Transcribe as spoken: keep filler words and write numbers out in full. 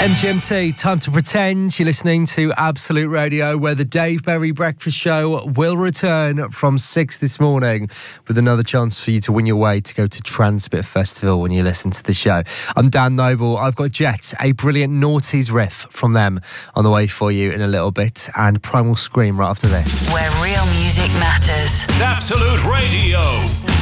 M G M T, time to pretend. You're listening to Absolute Radio, where the Dave Berry Breakfast Show will return from six this morning with another chance for you to win your way to go to Transmit Festival when you listen to the show. I'm Dan Noble. I've got Jet, a brilliant noughties riff from them on the way for you in a little bit, and Primal Scream right after this. Where real music matters. Absolute Radio.